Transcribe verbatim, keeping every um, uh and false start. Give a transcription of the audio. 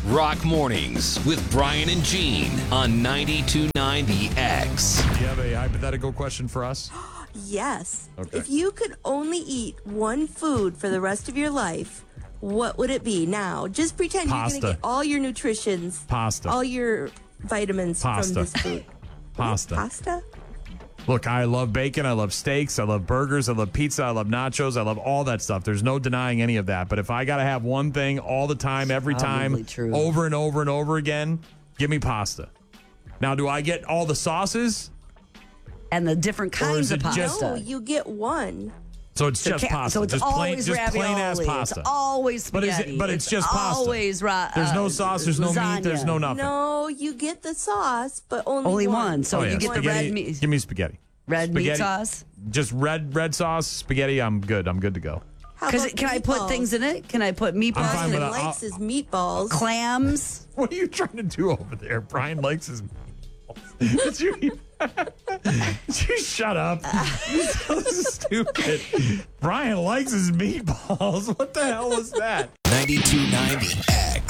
Rock Mornings with Brian and Gene on ninety-two point nine The X. Do you have a hypothetical question for us? Yes. Okay. If you could only eat one food for the rest of your life, what would it be? Now, just pretend Pasta. you're going to get all your nutritions, Pasta. all your vitamins Pasta. from this food. Pasta. Pasta? Look, I love bacon. I love steaks. I love burgers. I love pizza. I love nachos. I love all that stuff. There's no denying any of that. But if I got to have one thing all the time, every Probably time, true. over and over and over again, give me pasta. Now, do I get all the sauces? And the different Or kinds is of it pasta. just- No, you get one. So it's So just ca- pasta. So it's just plain, always just ravioli. plain ass pasta. It's always But is spaghetti. it- but it's just pasta. Always ra- There's no uh, sauce. There's no meat. There's lasagna. no nothing. No, you get the sauce, but only, Only one. one. So Oh, you yeah. get the Spaghetti- red meat. Give me spaghetti. Red meat Spaghetti. sauce. Just red red sauce, spaghetti. I'm good. I'm good to go. How Because about can I put meatballs? things in it? Can I put I'm fine meatballs with in that. it? Brian likes his meatballs. Clams? What are you trying to do over there? Brian likes his meatballs. Did you, did you shut up? You're so stupid. Brian likes his meatballs. What the hell was that? ninety-two point nine The X.